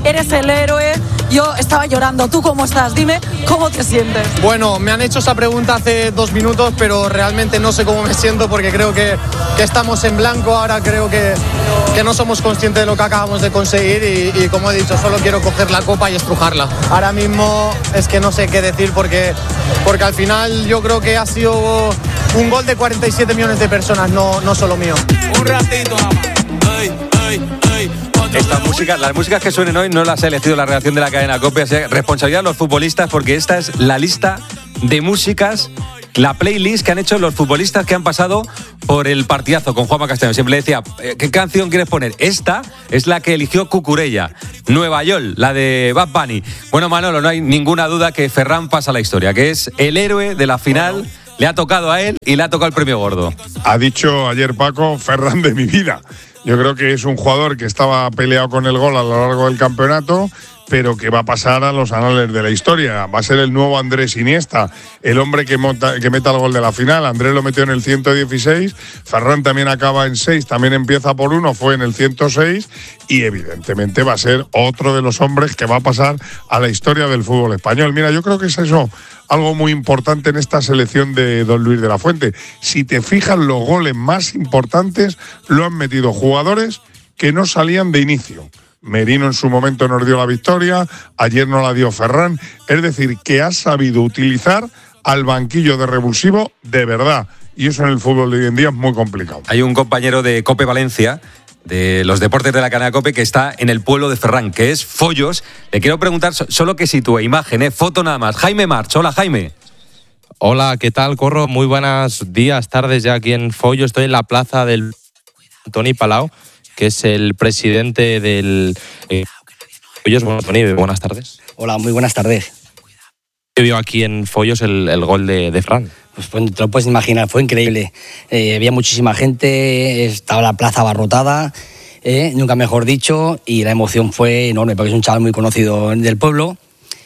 eres el héroe. Yo estaba llorando. ¿Tú cómo estás? Dime, ¿cómo te sientes? Bueno, me han hecho esa pregunta hace 2 minutos, pero realmente no sé cómo me siento porque creo que estamos en blanco. Ahora creo que no somos conscientes de lo que acabamos de conseguir y como he dicho, solo quiero coger la copa y estrujarla. Ahora mismo es que no sé qué decir porque al final yo creo que ha sido un gol de 47 millones de personas, no solo mío. Un ratito nada más. Las músicas que suenen hoy no las ha elegido la redacción de la cadena COPE, así que responsabilidad de los futbolistas, porque esta es la lista de músicas, la playlist que han hecho los futbolistas que han pasado por el partidazo con Juanma Castaño. Siempre le decía, ¿qué canción quieres poner? Esta es la que eligió Cucurella, Nueva York, la de Bad Bunny. Bueno, Manolo, no hay ninguna duda que Ferran pasa a la historia, que es el héroe de la final. Bueno. Le ha tocado a él y le ha tocado el premio gordo. Ha dicho ayer Paco, Ferran de mi vida. Yo creo que es un jugador que estaba peleado con el gol a lo largo del campeonato, pero que va a pasar a los anales de la historia. Va a ser el nuevo Andrés Iniesta, el hombre que meta el gol de la final. Andrés lo metió en el 116, Ferran también acaba en 6, también empieza por 1, fue en el 106 y evidentemente va a ser otro de los hombres que va a pasar a la historia del fútbol español. Mira, yo creo que es eso algo muy importante en esta selección de don Luis de la Fuente. Si te fijas, los goles más importantes lo han metido jugadores que no salían de inicio. Merino en su momento nos dio la victoria, ayer no la dio Ferran, es decir, que ha sabido utilizar al banquillo de revulsivo de verdad, y eso en el fútbol de hoy en día es muy complicado. Hay un compañero de COPE Valencia, de los deportes de la cadena COPE, que está en el pueblo de Ferran, que es Follos. Le quiero preguntar solo que sitúe imagen, foto nada más. Jaime March, hola Jaime. Hola, ¿qué tal, Corro? Muy buenos días, tardes ya aquí en Follos. Estoy en la plaza del Toni Palau, que es el presidente del Follos. Bueno, Toni, buenas tardes. Hola, muy buenas tardes. Vio aquí en Follos el gol de Ferran. Pues te lo puedes imaginar, fue increíble. Había muchísima gente, estaba la plaza abarrotada, nunca mejor dicho, y la emoción fue enorme, porque es un chaval muy conocido del pueblo.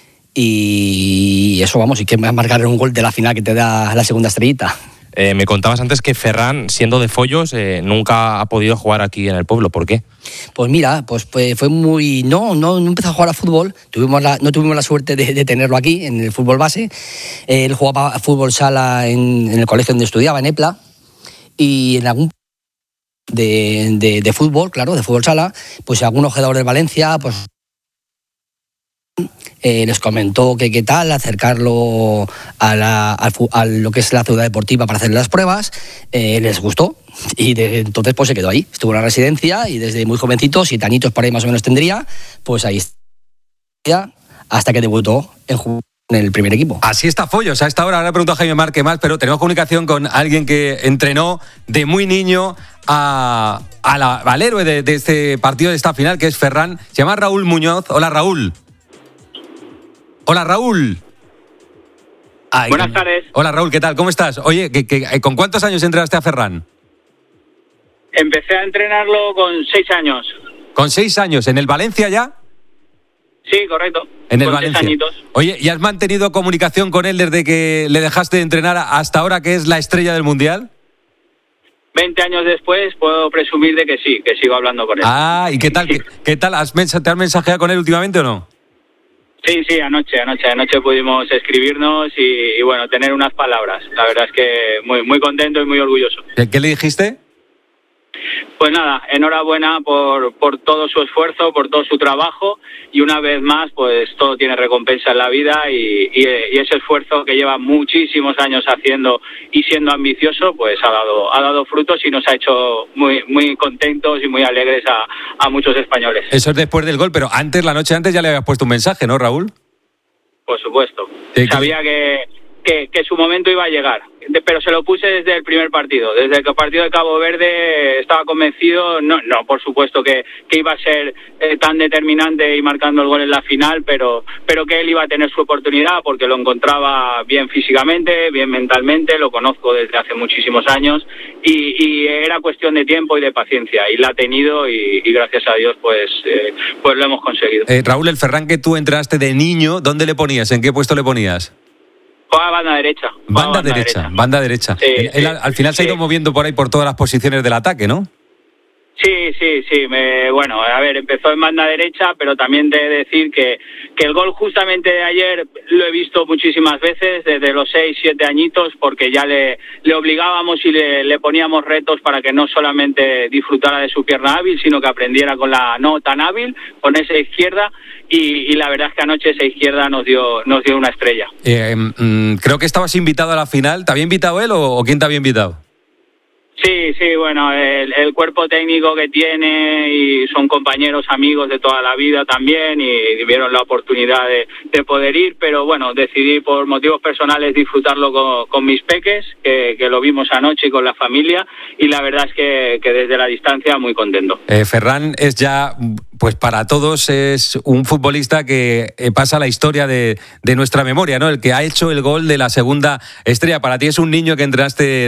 Y eso, vamos, y que marcar un gol de la final que te da la segunda estrellita. Me contabas antes que Ferran, siendo de Follos, nunca ha podido jugar aquí en el pueblo. ¿Por qué? Pues mira, pues fue muy... No empezó a jugar a fútbol. No tuvimos la suerte de tenerlo aquí, en el fútbol base. Él jugaba a fútbol sala en el colegio donde estudiaba, en EPLA. Y en algún... De fútbol, claro, de fútbol sala, pues algunos jugadores de Valencia, pues... les comentó que qué tal acercarlo a lo que es la ciudad deportiva para hacer las pruebas. Les gustó y entonces pues se quedó ahí, estuvo en la residencia y desde muy jovencito, 7 añitos por ahí más o menos tendría, pues ahí hasta que debutó en el primer equipo. Así está Follos a esta hora. Ahora pregunto a Jaime Mar qué más, pero tenemos comunicación con alguien que entrenó de muy niño al héroe de este partido, de esta final, que es Ferran. Se llama Raúl Muñoz. Hola, Raúl. Hola, Raúl. Buenas tardes. Hola, Raúl, ¿qué tal? ¿Cómo estás? Oye, ¿con cuántos años entrenaste a Ferran? Empecé a entrenarlo con 6 años. ¿Con 6 años? ¿En el Valencia ya? Sí, correcto. En el con Valencia. 6 añitos. Oye, ¿y has mantenido comunicación con él desde que le dejaste de entrenar hasta ahora, que es la estrella del Mundial? 20 años después puedo presumir de que sí, que sigo hablando con él. Ah, ¿y qué tal? ¿Qué tal? ¿Te has mensajeado con él últimamente o no? Sí, anoche pudimos escribirnos y bueno, tener unas palabras. La verdad es que muy contento y muy orgulloso. ¿Qué le dijiste? Pues nada, enhorabuena por todo su esfuerzo, por todo su trabajo y una vez más, pues todo tiene recompensa en la vida y ese esfuerzo que lleva muchísimos años haciendo y siendo ambicioso, pues ha dado frutos y nos ha hecho muy contentos y muy alegres a muchos españoles. Eso es después del gol, pero la noche antes ya le habías puesto un mensaje, ¿no, Raúl? Por supuesto. Sabía que su momento iba a llegar, pero se lo puse desde el primer partido. Desde el partido de Cabo Verde estaba convencido, no por supuesto que iba a ser tan determinante y marcando el gol en la final, pero que él iba a tener su oportunidad porque lo encontraba bien físicamente, bien mentalmente, lo conozco desde hace muchísimos años y era cuestión de tiempo y de paciencia y la ha tenido y gracias a Dios pues lo hemos conseguido. Raúl, el Ferran que tú entraste de niño, ¿dónde le ponías? ¿En qué puesto le ponías? Juega banda derecha. Banda derecha. Sí, él al final se ha ido moviendo por ahí por todas las posiciones del ataque, ¿no? Sí. Bueno, a ver, empezó en banda derecha, pero también de decir que el gol justamente de ayer lo he visto muchísimas veces, desde los 6, 7 añitos, porque ya le obligábamos y le poníamos retos para que no solamente disfrutara de su pierna hábil, sino que aprendiera con la no tan hábil, con esa izquierda, y la verdad es que anoche esa izquierda nos dio una estrella. Creo que estabas invitado a la final. ¿Te había invitado él o quién te había invitado? Sí, bueno, el cuerpo técnico que tiene y son compañeros, amigos de toda la vida también y vieron la oportunidad de poder ir, pero bueno, decidí por motivos personales disfrutarlo con mis peques, que lo vimos anoche y con la familia, y la verdad es que desde la distancia muy contento. Ferran es ya, pues para todos, es un futbolista que pasa a la historia de nuestra memoria, ¿no? El que ha hecho el gol de la segunda estrella. Para ti es un niño que entrenaste